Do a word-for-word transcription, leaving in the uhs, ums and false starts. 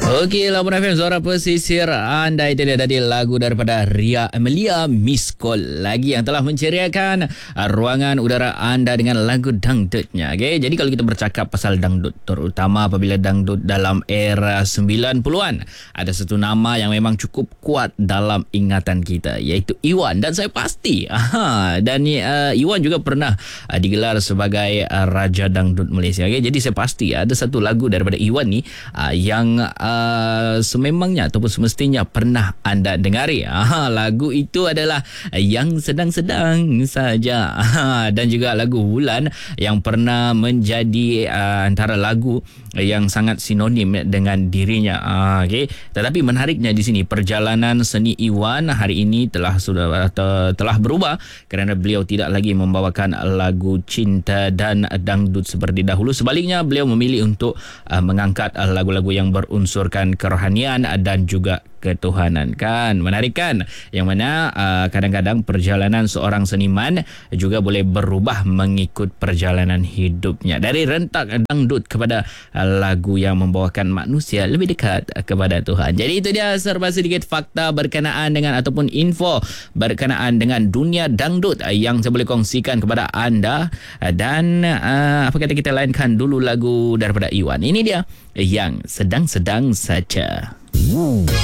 Okey, Labuan F M, Suara Pesisir anda. Itu dia tadi lagu daripada Ria Amelia, Miss Call lagi, yang telah menceriakan uh, ruangan udara anda dengan lagu dangdutnya. Okey, jadi kalau kita bercakap pasal dangdut, terutama apabila dangdut dalam era sembilan puluhan, ada satu nama yang memang cukup kuat dalam ingatan kita, iaitu Iwan. Dan saya pasti aha, dan uh, Iwan juga pernah uh, digelar sebagai uh, Raja Dangdut Malaysia. Okey, jadi saya pasti ada satu lagu daripada Iwan ni uh, yang uh, Uh, sememangnya ataupun semestinya pernah anda dengari. Aha, lagu itu adalah Yang Sedang-Sedang Saja. Aha, dan juga lagu Wulan yang pernah menjadi uh, antara lagu yang sangat sinonim dengan dirinya. Uh, okay. Tetapi menariknya di sini, perjalanan seni Iwan hari ini telah sudah uh, telah berubah kerana beliau tidak lagi membawakan lagu cinta dan dangdut seperti dahulu. Sebaliknya, beliau memilih untuk uh, mengangkat uh, lagu-lagu yang berunsur kerohanian dan juga ketuhanan. Kan menarik kan, yang mana uh, kadang-kadang perjalanan seorang seniman juga boleh berubah mengikut perjalanan hidupnya, dari rentak dangdut kepada uh, lagu yang membawakan manusia lebih dekat uh, kepada Tuhan. Jadi itu dia serba sedikit fakta berkenaan dengan ataupun info berkenaan dengan dunia dangdut uh, yang saya boleh kongsikan kepada anda. uh, dan uh, apa kata kita lainkan dulu lagu daripada Iwan. Ini dia Yang Sedang-Sedang Saja.